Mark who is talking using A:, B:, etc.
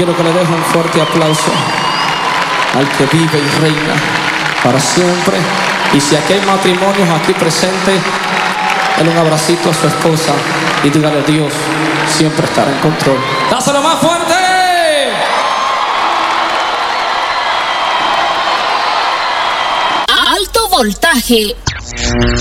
A: quiero que le deje un fuerte aplauso al que vive y reina para siempre. Y si aquí hay matrimonios aquí presentes, denle un abracito a su esposa y dígale: Dios siempre estará en control. ¡Dáselo más fuerte!
B: Alto voltaje.